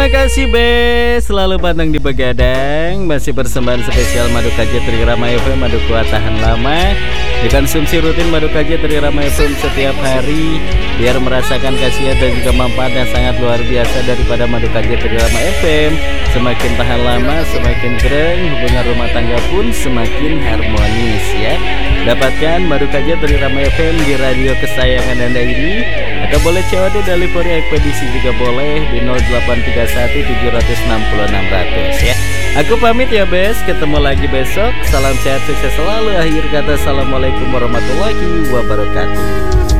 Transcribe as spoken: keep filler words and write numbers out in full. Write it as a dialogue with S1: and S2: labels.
S1: Terima kasih Bes, selalu pantang di begadang. Masih persembahan spesial Madu Kajet dari Rama F M, Madu Kuat Tahan Lama. Dikonsumsi rutin Madu Kajet dari Rama F M setiap hari, biar merasakan khasiat dan juga manfaat yang sangat luar biasa daripada Madu Kajet dari Rama F M. Semakin tahan lama, semakin keren, hubungan rumah tangga pun semakin harmonis ya. Dapatkan Madu Kajet dari Rama F M di radio kesayangan Anda ini, atau boleh C O D delivery ekspedisi juga boleh di nol delapan tiga satu tujuh enam nol enam nol nol ya. Aku pamit ya Bes, ketemu lagi besok. Salam sehat, sukses selalu. Akhir kata, assalamualaikum warahmatullahi wabarakatuh.